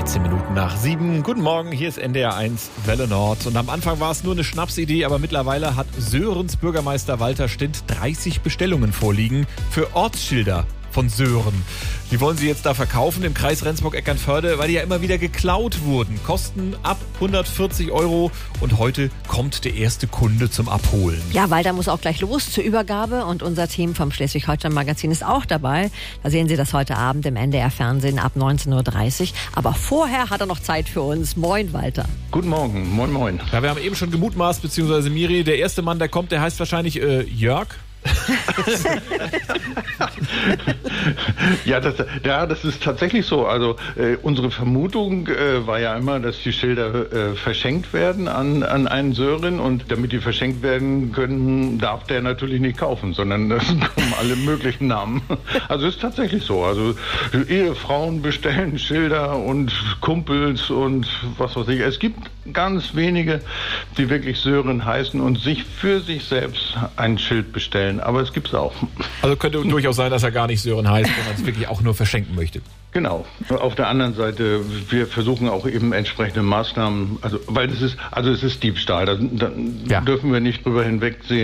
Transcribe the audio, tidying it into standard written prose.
7:13. Guten Morgen, hier ist NDR 1 Welle Nord. Und am Anfang war es nur eine Schnapsidee, aber mittlerweile hat Sörens Bürgermeister Walter Stindt 30 Bestellungen vorliegen für Ortsschilder von Sören. Die wollen sie jetzt da verkaufen im Kreis Rendsburg-Eckernförde, weil die ja immer wieder geklaut wurden. Kosten ab 140 € und heute kommt der erste Kunde zum Abholen. Ja, Walter muss auch gleich los zur Übergabe und unser Team vom Schleswig-Holstein-Magazin ist auch dabei. Da sehen Sie das heute Abend im NDR-Fernsehen ab 19:30 Uhr. Aber vorher hat er noch Zeit für uns. Moin, Walter. Guten Morgen, moin moin. Ja, wir haben eben schon gemutmaßt, beziehungsweise Miri, der erste Mann, der kommt, der heißt wahrscheinlich Jörg. Ja, das ist tatsächlich so. Also unsere Vermutung war ja immer, dass die Schilder verschenkt werden an einen Sören, und damit die verschenkt werden können, darf der natürlich nicht kaufen, sondern das kommen alle möglichen Namen. Also ist tatsächlich so. Also Ehefrauen bestellen Schilder und Kumpels und was weiß ich. Es gibt ganz wenige, die wirklich Sören heißen und sich für sich selbst ein Schild bestellen. Aber es gibt's auch. Also könnte durchaus sein, dass er gar nicht Sören heißt, wenn man es wirklich auch nur verschenken möchte. Genau. Auf der anderen Seite, wir versuchen auch eben entsprechende Maßnahmen, weil es ist Diebstahl. Da dürfen wir nicht drüber hinwegsehen.